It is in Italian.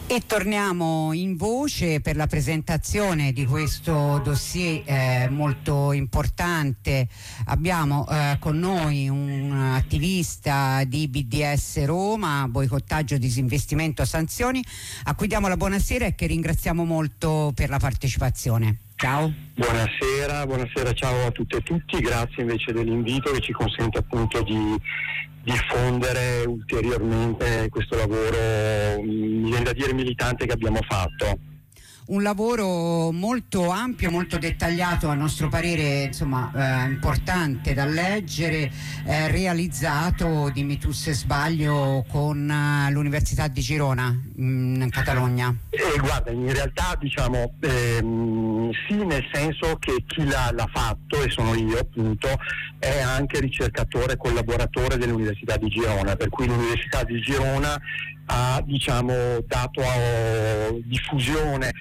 E torniamo in voce per la presentazione di questo dossier molto importante. Abbiamo con noi un attivista di BDS Roma, boicottaggio, disinvestimento, sanzioni, a cui diamo la buonasera e che ringraziamo molto per la partecipazione. Ciao. Buonasera, ciao a tutte e tutti, grazie invece dell'invito che ci consente appunto di diffondere ulteriormente questo lavoro, mi viene da dire militante, che abbiamo fatto. Un lavoro molto ampio, molto dettagliato, a nostro parere, insomma, importante da leggere, realizzato, dimmi tu se sbaglio, con l'Università di Girona in Catalogna. Guarda, in realtà diciamo sì, nel senso che chi l'ha fatto, e sono io appunto, è anche ricercatore e collaboratore dell'Università di Girona, per cui l'Università di Girona ha dato diffusione